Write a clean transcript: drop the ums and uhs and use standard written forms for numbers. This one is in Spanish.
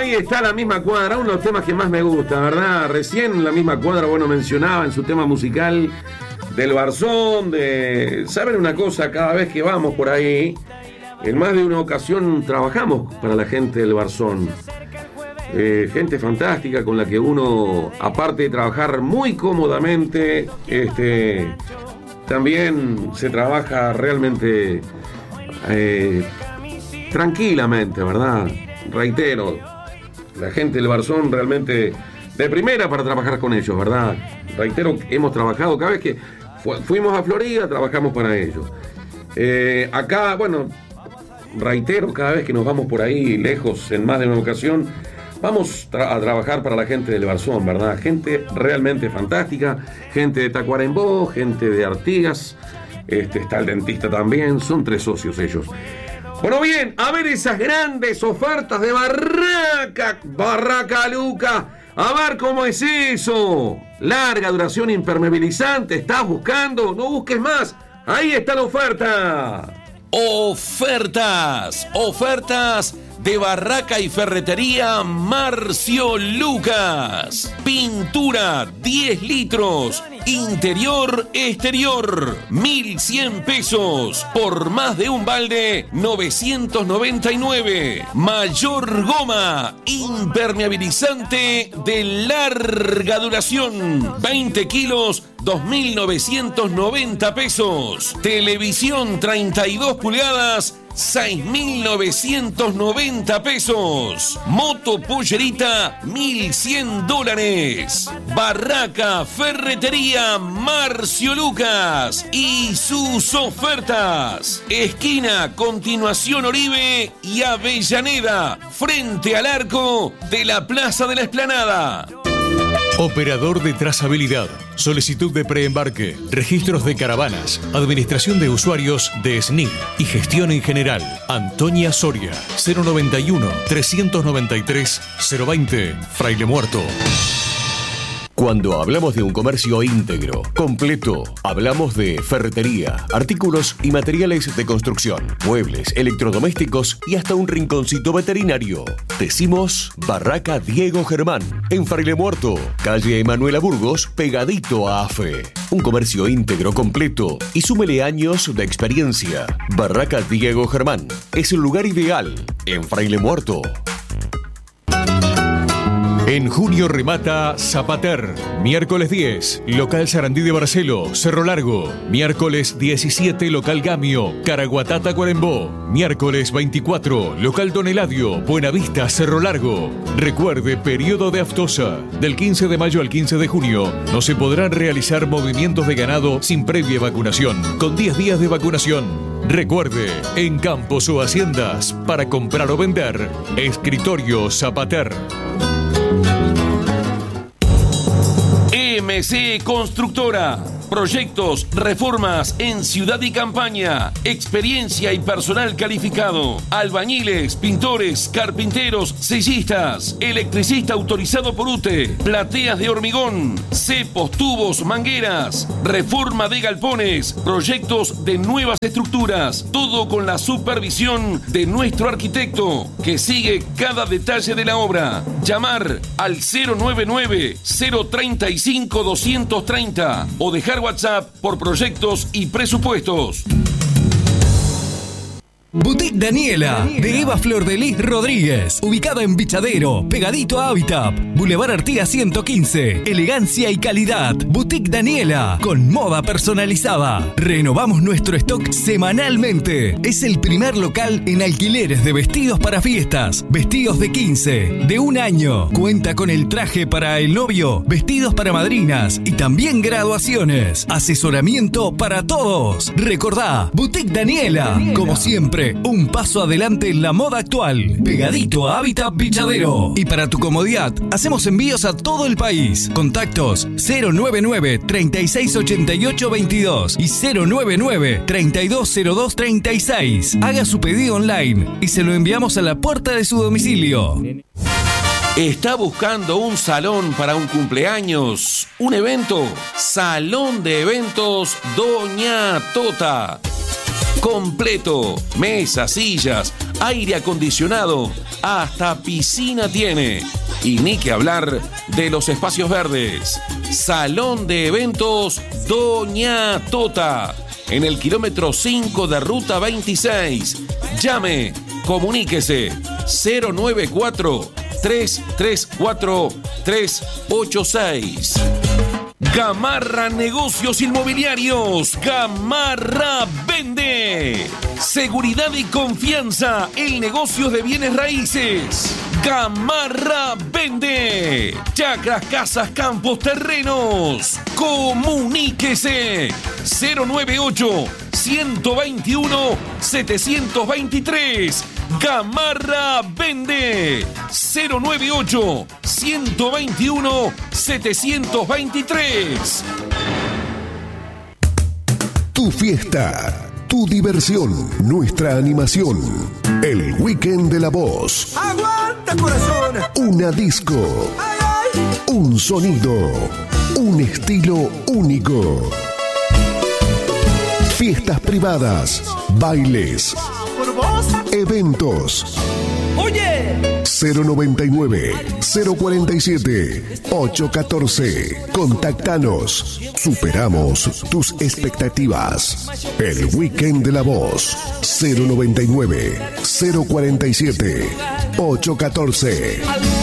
ahí está La Misma Cuadra, uno de los temas que más me gusta, ¿verdad? Recién La Misma Cuadra, bueno, mencionaba en su tema musical del Barzón, ¿saben una cosa? Cada vez que vamos por ahí, en más de una ocasión trabajamos para la gente del Barzón. Gente fantástica con la que uno, aparte de trabajar muy cómodamente, también se trabaja realmente tranquilamente, ¿verdad? Reitero, la gente del Barzón realmente de primera para trabajar con ellos, ¿verdad? Reitero, hemos trabajado cada vez que fuimos a Florida, trabajamos para ellos. Acá, bueno, reitero, cada vez que nos vamos por ahí lejos, en más de una ocasión, vamos a trabajar para la gente del Barzón, ¿verdad? Gente realmente fantástica, gente de Tacuarembó, gente de Artigas, está el dentista también, son 3 socios ellos. Bueno, bien, a ver esas grandes ofertas de Barraca Luca. A ver cómo es eso. Larga duración impermeabilizante, ¿estás buscando? No busques más, ahí está la oferta. Ofertas de Barraca y Ferretería Marcio Lucas. Pintura 10 litros, interior, exterior, 1.100 pesos. Por más de un balde, 999. Mayor goma, impermeabilizante de larga duración, 20 kilos, 2.990 pesos. Televisión 32 pulgadas, 6.990 pesos. Moto pollerita, $1.100. Barraca Ferretería Marcio Lucas y sus ofertas. Esquina Continuación Oribe y Avellaneda, frente al arco de la Plaza de la Explanada. Operador de trazabilidad, solicitud de preembarque, registros de caravanas, administración de usuarios de SNIC y gestión en general. Antonia Soria, 091-393-020, Fraile Muerto. Cuando hablamos de un comercio íntegro, completo, hablamos de ferretería, artículos y materiales de construcción, muebles, electrodomésticos y hasta un rinconcito veterinario. Decimos Barraca Diego Germán, en Fraile Muerto, calle Emanuela Burgos, pegadito a AFE. Un comercio íntegro, completo y súmele años de experiencia. Barraca Diego Germán es el lugar ideal en Fraile Muerto. En junio remata Zapater. Miércoles 10, local Sarandí de Barcelo, Cerro Largo. Miércoles 17, local Gamio, Caraguatá, Tacuarembó. Miércoles 24, local Don Eladio, Buenavista, Cerro Largo. Recuerde, periodo de aftosa. Del 15 de mayo al 15 de junio no se podrán realizar movimientos de ganado sin previa vacunación, con 10 días de vacunación. Recuerde, en campos o haciendas, para comprar o vender, Escritorio Zapater. MC Constructora. Proyectos, reformas en ciudad y campaña. Experiencia y personal calificado. Albañiles, pintores, carpinteros, sellistas. Electricista autorizado por UTE. Plateas de hormigón. Cepos, tubos, mangueras. Reforma de galpones. Proyectos de nuevas estructuras. Todo con la supervisión de nuestro arquitecto, que sigue cada detalle de la obra. Llamar al 099-035-230 o dejar WhatsApp por proyectos y presupuestos. Boutique Daniela, de Eva Flor de Lis Rodríguez, ubicada en Bichadero, pegadito a Habitat, Boulevard Artigas 115, elegancia y calidad. Boutique Daniela, con moda personalizada. Renovamos nuestro stock semanalmente. Es el primer local en alquileres de vestidos para fiestas, vestidos de 15, de 1 año. Cuenta con el traje para el novio, vestidos para madrinas y también graduaciones. Asesoramiento para todos. Recordá, Boutique Daniela, como siempre, un paso adelante en la moda actual. Pegadito a Habitat Bichadero. Y para tu comodidad, hacemos envíos a todo el país. Contactos 099-3688-22 y 099-3202-36. Haga su pedido online y se lo enviamos a la puerta de su domicilio. ¿Está buscando un salón para un cumpleaños? ¿Un evento? Salón de Eventos Doña Tota. completo. Mesas, sillas, aire acondicionado, hasta piscina tiene. Y ni que hablar de los espacios verdes. Salón de eventos Doña Tota, en el kilómetro 5 de Ruta 26. Llame, comuníquese 094-334-386. Gamarra Negocios Inmobiliarios. Gamarra vende. Seguridad y confianza en negocios de bienes raíces. Gamarra vende. Chacras, casas, campos, terrenos. Comuníquese 098-121-723. Gamarra vende 098-121-723. Tu fiesta, tu diversión, nuestra animación. El Weekend de la Voz. ¡Aguanta, corazón! Una disco. ¡Ay, ay! Un sonido. Un estilo único. Fiestas privadas, bailes, ¡Por vos! eventos. ¡Oye! 099-047-814. Contactanos. Superamos tus expectativas. El Weekend de la Voz. 099-047-814.